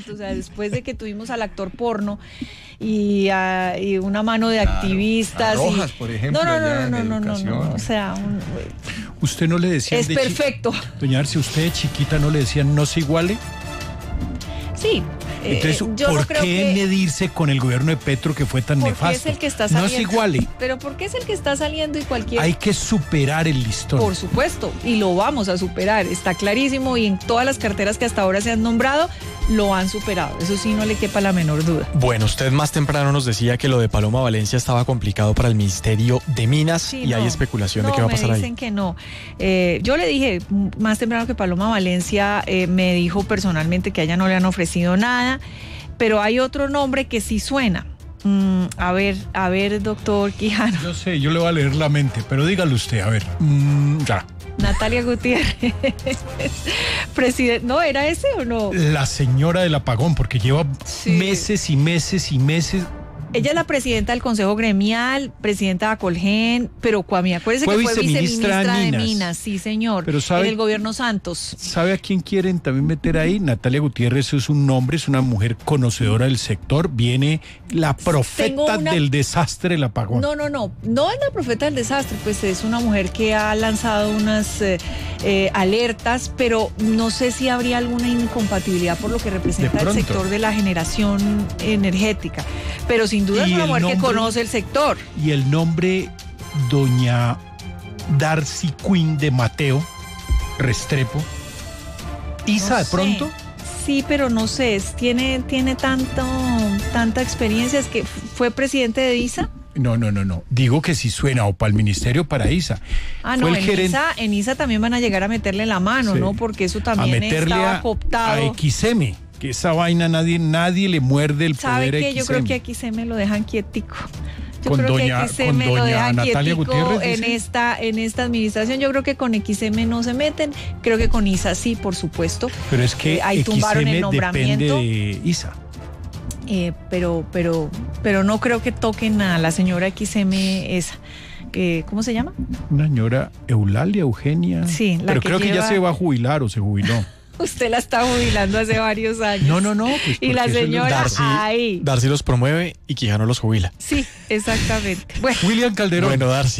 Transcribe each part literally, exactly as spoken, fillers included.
cierto, o sea, después de que tuvimos al actor porno y, uh, y una mano de claro, activistas. Rojas, y, por ejemplo. No, no, no, no, no, no, no, no, o sea, un, usted no le decía. Es de perfecto. Chi- Doña Arce, usted de chiquita no le decían no se iguale. Sí. Entonces, eh, yo ¿por no creo qué que... medirse con el gobierno de Petro que fue tan porque nefasto? Es el que está saliendo. No se iguale. Pero ¿por qué es el que está saliendo y cualquier... Hay que superar el listón. Por supuesto, y lo vamos a superar, está clarísimo, y en todas las carteras que hasta ahora se han nombrado, lo han superado. Eso sí, no le quepa la menor duda. Bueno, usted más temprano nos decía que lo de Paloma Valencia estaba complicado para el Ministerio de Minas, sí, y no, hay especulación no, de qué va a pasar ahí. Me dicen que no. Eh, yo le dije más temprano que Paloma Valencia eh, me dijo personalmente que a ella no le han ofrecido nada, pero hay otro nombre que sí suena. Mm, a ver, a ver, doctor Quijano. Yo sé, yo le voy a leer la mente, pero dígalo usted, a ver. Mm, ya. Natalia Gutiérrez. Presidente, ¿no era ese o no? La señora del apagón, porque lleva sí. meses y meses y meses. Ella es la presidenta del Consejo Gremial, presidenta de Acolgen, pero Cuami, acuérdese fue que fue viceministra, viceministra de, Minas. de Minas, sí señor, pero sabe, en el gobierno Santos. ¿Sabe a quién quieren también meter ahí? Natalia Gutiérrez es un nombre, es una mujer conocedora del sector, viene la profeta una... del desastre del apagón. No, no, no, no es la profeta del desastre, pues es una mujer que ha lanzado unas eh, eh, alertas, pero no sé si habría alguna incompatibilidad por lo que representa el sector de la generación energética, pero sin duda es una mujer nombre, que conoce el sector. Y el nombre doña Darcy Quinn de Mateo Restrepo. ¿Isa no de pronto? Sé. Sí, pero no sé, tiene, tiene tanto, tanta experiencia, es que fue presidente de ISA. No, no, no, no. Digo que si suena o para el ministerio o para ISA. Ah, no, Fue el en, gerente... ISA, en ISA también van a llegar a meterle la mano, sí. ¿no? Porque eso también estaba a, cooptado. A X M. Que esa vaina nadie nadie le muerde el ¿Sabe poder qué? a X M. Yo creo que a X M lo dejan quietico. Yo con creo doña, que X M con lo doña dejan Natalia Gutiérrez en esta, en esta administración. Yo creo que con X M no se meten. Creo que con ISA sí, por supuesto. Pero es que eh, ahí X M tumbaron el nombramiento. Depende de ISA. Eh, pero, pero, pero no creo que toquen a la señora X M esa. Eh, ¿Cómo se llama? Una señora Eulalia, Eugenia. Sí, la pero que creo lleva... que ya se va a jubilar o se jubiló. Usted la está jubilando hace varios años. No, no, no. Pues y la señora Darcy, ahí. Darcy los promueve y Quijano los jubila. Sí, exactamente. Bueno. William Calderón. Bueno, Darcy.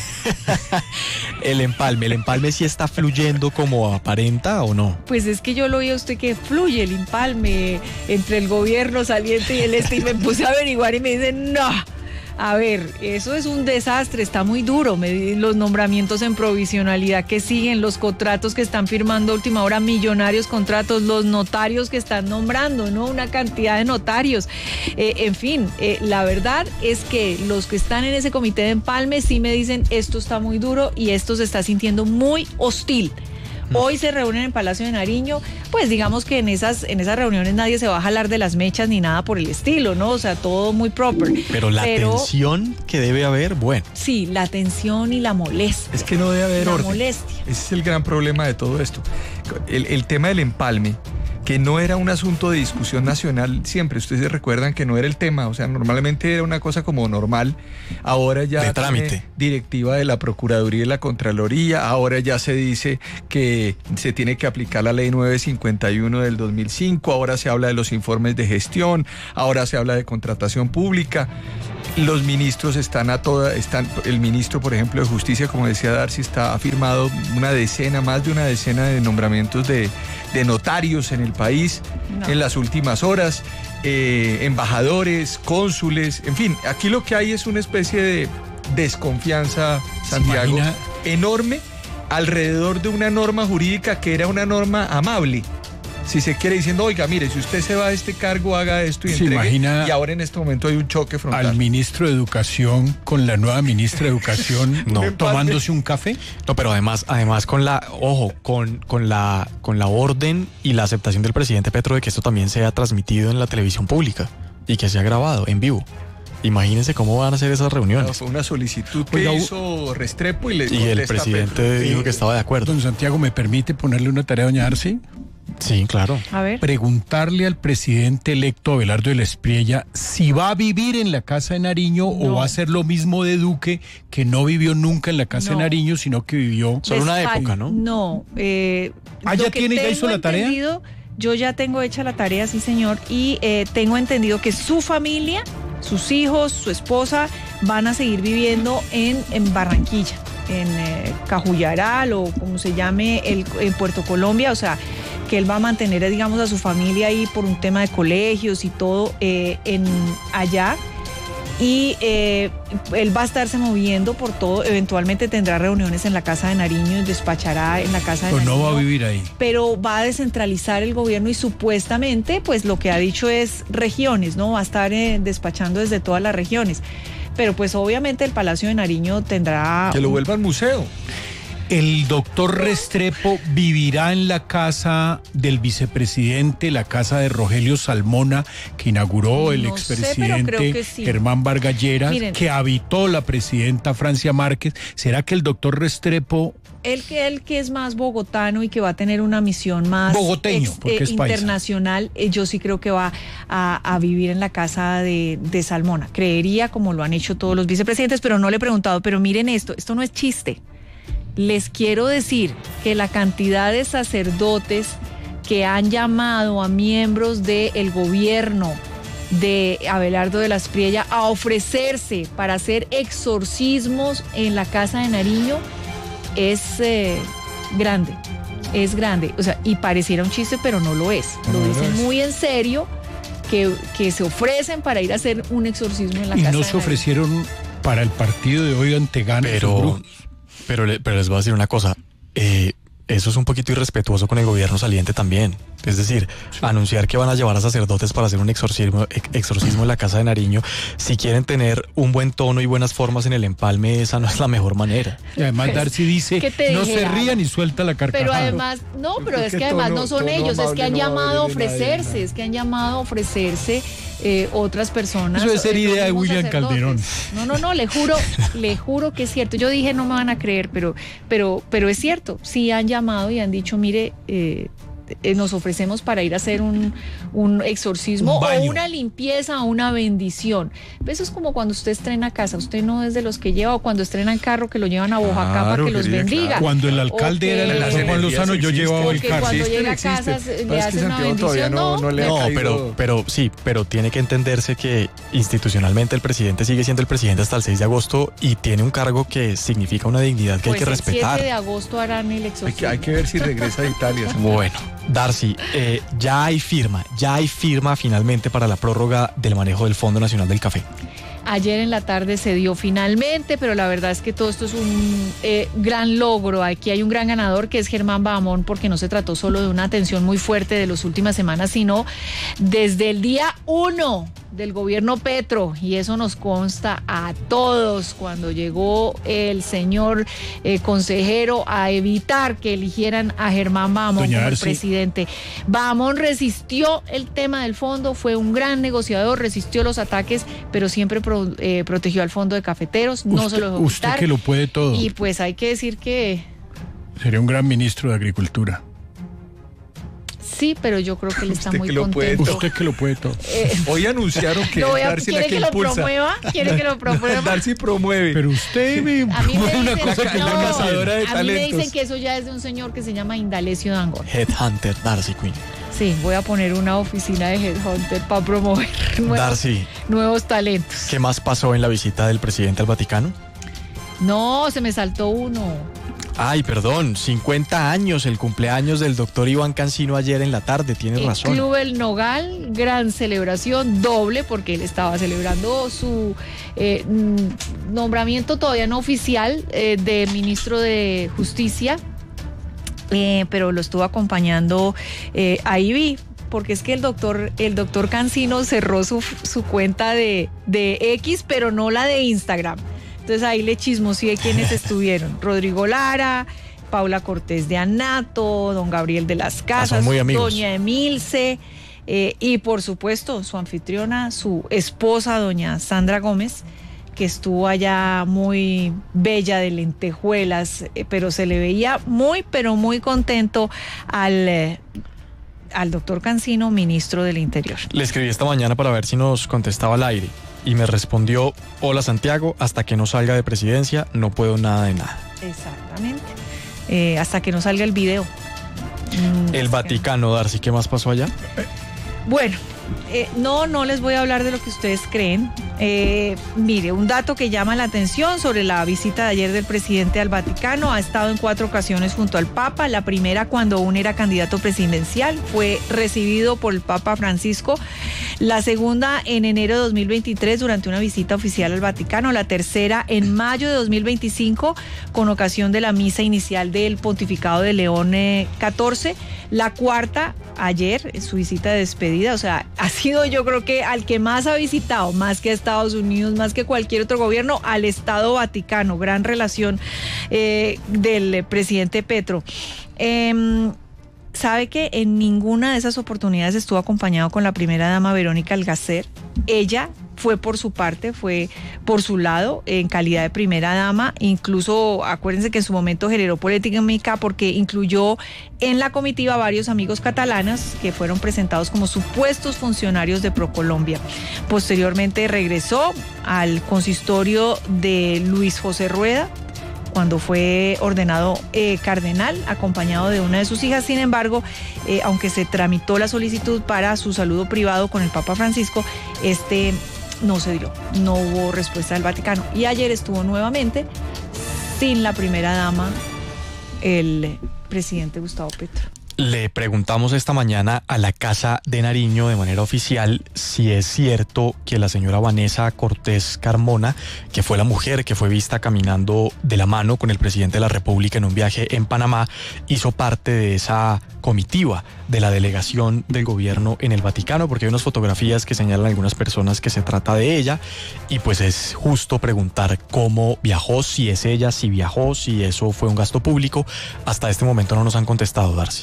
El empalme, ¿el empalme sí está fluyendo como aparenta o no? Pues es que yo lo oí a usted que fluye el empalme entre el gobierno saliente y el este y me puse a averiguar y me dicen no. A ver, eso es un desastre, está muy duro, los nombramientos en provisionalidad que siguen, los contratos que están firmando a última hora, millonarios contratos, los notarios que están nombrando, ¿no? Una cantidad de notarios. Eh, en fin, eh, la verdad es que los que están en ese comité de empalme sí me dicen esto está muy duro y esto se está sintiendo muy hostil. Hoy se reúnen en Palacio de Nariño, pues digamos que en esas, en esas reuniones nadie se va a jalar de las mechas ni nada por el estilo, ¿no? O sea, todo muy proper. Pero la Pero, tensión que debe haber, bueno. Sí, la tensión y la molestia. Es que no debe haber la orden. molestia. Ese es el gran problema de todo esto. El, el tema del empalme, que no era un asunto de discusión nacional siempre, ustedes se recuerdan que no era el tema, o sea, normalmente era una cosa como normal, ahora ya de trámite, directiva de la Procuraduría y la Contraloría, ahora ya se dice que se tiene que aplicar la ley nueve cincuenta y uno del dos mil cinco, ahora se habla de los informes de gestión, ahora se habla de contratación pública. Los ministros están a toda, están, el ministro, por ejemplo, de Justicia, como decía Darcy, está, ha firmado una decena, más de una decena de nombramientos de, de notarios en el país no. en las últimas horas, eh, embajadores, cónsules, en fin, aquí lo que hay es una especie de desconfianza, Santiago, enorme alrededor de una norma jurídica que era una norma amable. Si se quiere diciendo, oiga, mire, si usted se va a este cargo, haga esto y entregue. Imagina y ahora en este momento hay un choque frontal. Al ministro de Educación con la nueva ministra de Educación no. tomándose un café. No, pero además, además con la, ojo, con, con la, con la orden y la aceptación del presidente Petro de que esto también sea transmitido en la televisión pública y que sea grabado en vivo. Imagínense cómo van a ser esas reuniones. No, fue una solicitud que Oiga, hizo Restrepo y le Y el presidente Petro. dijo que estaba de acuerdo. Don Santiago, ¿me permite ponerle una tarea a doña Arce? Sí, claro. A ver. Preguntarle al presidente electo Abelardo de la Espriella si va a vivir en la Casa de Nariño no. o va a hacer lo mismo de Duque, que no vivió nunca en la Casa no. de Nariño, sino que vivió... Solo una época, ¿no? No. Eh, ¿Ah, ya tiene, ya hizo la tarea? yo ya tengo hecha la tarea, sí señor, y eh, tengo entendido que su familia, sus hijos, su esposa van a seguir viviendo en, en Barranquilla, en eh, Cajuyaral o como se llame, el, en Puerto Colombia, o sea, que él va a mantener, digamos, a su familia ahí por un tema de colegios y todo eh, en allá. Y eh, él va a estarse moviendo por todo, eventualmente tendrá reuniones en la Casa de Nariño, despachará en la Casa de Pues Nariño. no va a vivir ahí. Pero va a descentralizar el gobierno y supuestamente, pues lo que ha dicho es regiones, ¿no? Va a estar eh, despachando desde todas las regiones. Pero pues obviamente el Palacio de Nariño tendrá... Que lo vuelva al museo. El doctor Restrepo vivirá en la casa del vicepresidente, la casa de Rogelio Salmona, que inauguró el No sé, pero expresidente creo que sí. Germán Vargas Lleras, Miren. que habitó la presidenta Francia Márquez. ¿Será que el doctor Restrepo... Él que, él que es más bogotano y que va a tener una misión más Bogoteño, porque es paisa. internacional, eh, yo sí creo que va a, a vivir en la casa de, de Salmona. Creería, como lo han hecho todos los vicepresidentes, pero no le he preguntado, pero miren esto, esto no es chiste. Les quiero decir que la cantidad de sacerdotes que han llamado a miembros del gobierno de Abelardo de la Espriella a ofrecerse para hacer exorcismos en la Casa de Nariño es eh, grande, es grande. O sea, y pareciera un chiste, pero no lo es. Lo No, dicen no es. muy en serio, que, que se ofrecen para ir a hacer un exorcismo en la Y Casa no de se Nariño. ofrecieron para el partido de hoy ante Gana. Pero, pero, le- pero les voy a decir una cosa. Eh, eso es un poquito irrespetuoso con el gobierno saliente también. Es decir, anunciar que van a llevar a sacerdotes para hacer un exorcismo, ex- exorcismo en la Casa de Nariño. Si quieren tener un buen tono y buenas formas en el empalme, esa no es la mejor manera. Y además Darcy dice, ¿Qué te no se dijera? rían y suelta la carcajada. Pero además, no, pero Creo es que que además tono- no son tono ellos, es que amable han no va a llamado a haber de nadie, ofrecerse, ¿no? es que han llamado a ofrecerse eh, otras personas. Eso debe ser eh, los idea de mismos William sacerdotes. Calderón. No, no, no, le juro, le juro que es cierto. Yo dije no me van a creer, pero, pero, pero es cierto. Sí han llamado y han dicho, mire, eh, eh, nos ofrecemos para ir a hacer un, un exorcismo Un o baño. una limpieza o una bendición. Eso es como cuando usted estrena casa, usted no es de los que lleva, o cuando estrenan carro que lo llevan a Bojacá para Claro, que los querida, bendiga. claro. Cuando el O alcalde que- era el Las doctor Juan energías Lozano, yo existen. llevaba el Porque carro. cuando Existen, llega a existen. casa se- le Pero es que hacen una Santiago todavía bendición, no, ¿no? no le ha No, caído- pero, pero sí, pero tiene que entenderse que institucionalmente el presidente sigue siendo el presidente hasta el seis de agosto y tiene un cargo que significa una dignidad que Pues hay que el respetar. siete de agosto harán el Hay exorcismo. que, hay que ver si regresa a Italia. Bueno, Darcy, eh, ya hay firma, ya hay firma finalmente para la prórroga del manejo del Fondo Nacional del Café. Ayer en la tarde se dio finalmente, pero la verdad es que todo esto es un eh, gran logro. Aquí hay un gran ganador que es Germán Bahamón, porque no se trató solo de una atención muy fuerte de las últimas semanas, sino desde el día uno del gobierno Petro, y eso nos consta a todos cuando llegó el señor eh, consejero a evitar que eligieran a Germán Bahamón Doña como el Darcy. presidente. Bahamón resistió el tema del fondo, fue un gran negociador, resistió los ataques, pero siempre pro- eh, protegió al fondo de cafeteros, no usted, se lo dejó usted quitar. que lo puede todo. Y pues hay que decir que Sería un gran ministro de Agricultura. sí, pero yo creo que él está Usted muy que lo puede contento. Usted que lo puede todo. Eh, Hoy anunciaron que lo voy a- Darcy la ¿Quiere que que lo impulsa. promueva? ¿Quiere que lo promueva? Darcy promueve. Pero usted me A mí me promueve una dicen, cosa que la yo no sé. cazadora de a mí me talentos. dicen que eso ya es de un señor que se llama Indalecio Dangond. Headhunter, Darcy Quinn. Sí, voy a poner una oficina de Headhunter para promover nuevos, Darcy, nuevos talentos. ¿qué más pasó en la visita del presidente al Vaticano? No, se me saltó uno. Ay, perdón, cincuenta años, el cumpleaños del doctor Iván Cancino ayer en la tarde, tienes El razón. Club El Nogal, gran celebración, doble, porque él estaba celebrando su eh, mm, nombramiento todavía no oficial eh, de ministro de Justicia, eh, pero lo estuvo acompañando eh, ahí vi. Porque es que el doctor, el doctor Cancino cerró su, su cuenta de, de X, pero no la de Instagram. Entonces ahí le chismoseé quiénes estuvieron. Rodrigo Lara, Paula Cortés de Anato, don Gabriel de las Casas, son muy amigos. doña Emilce, eh, y por supuesto su anfitriona, su esposa, doña Sandra Gómez, que estuvo allá muy bella de lentejuelas, eh, pero se le veía muy, pero muy contento al... eh, al doctor Cancino, ministro del Interior. Le escribí esta mañana para ver si nos contestaba al aire y me respondió, hola Santiago, hasta que no salga de presidencia no puedo nada de nada. Exactamente. Eh, hasta que no salga el video. Mm, El Vaticano, Darcy, ¿qué más pasó allá? Bueno, eh, no, no les voy a hablar de lo que ustedes creen. Eh, mire, un dato que llama la atención sobre la visita de ayer del presidente al Vaticano: ha estado en cuatro ocasiones junto al Papa. La primera, cuando aún era candidato presidencial, fue recibido por el Papa Francisco. La segunda, en enero de dos mil veintitrés, durante una visita oficial al Vaticano. La tercera, en mayo de dos mil veinticinco, con ocasión de la misa inicial del pontificado de León catorce. La cuarta, ayer, en su visita de despedida. O sea, ha sido, yo creo que al que más ha visitado, más que a Estados Unidos, más que cualquier otro gobierno, al Estado Vaticano. Gran relación eh, del presidente Petro. Eh, ¿Sabe que en ninguna de esas oportunidades estuvo acompañado con la primera dama Verónica Alcocer? Ella fue por su parte, fue por su lado, en calidad de primera dama. Incluso acuérdense que en su momento generó polémica porque incluyó en la comitiva varios amigos catalanes que fueron presentados como supuestos funcionarios de ProColombia. Posteriormente regresó al consistorio de Luis José Rueda cuando fue ordenado eh, cardenal, acompañado de una de sus hijas. Sin embargo, eh, aunque se tramitó la solicitud para su saludo privado con el Papa Francisco, este no se dio, no hubo respuesta del Vaticano. Y ayer estuvo nuevamente sin la primera dama, el presidente Gustavo Petro. Le preguntamos esta mañana a la Casa de Nariño de manera oficial si es cierto que la señora Vanessa Cortés Carmona, que fue la mujer que fue vista caminando de la mano con el presidente de la República en un viaje en Panamá, hizo parte de esa comitiva de la delegación del gobierno en el Vaticano, porque hay unas fotografías que señalan a algunas personas que se trata de ella, y pues es justo preguntar cómo viajó, si es ella, si viajó, si eso fue un gasto público. Hasta este momento no nos han contestado, Darcy.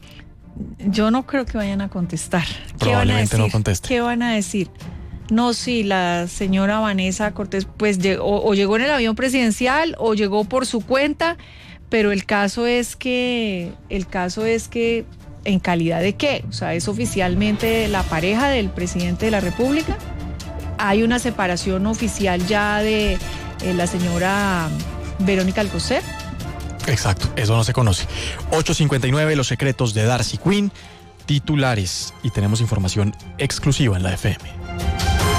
Yo no creo que vayan a contestar. Probablemente no conteste. ¿Qué van a decir? No, sí, la señora Vanessa Cortés pues llegó, o llegó en el avión presidencial o llegó por su cuenta, pero el caso es que, el caso es que, ¿en calidad de qué? O sea, es oficialmente la pareja del presidente de la República. Hay una separación oficial ya de eh, la señora Verónica Alcocer. Exacto, eso no se conoce. ocho cincuenta y nueve, los secretos de Darcy Quinn, titulares, y tenemos información exclusiva en la F M.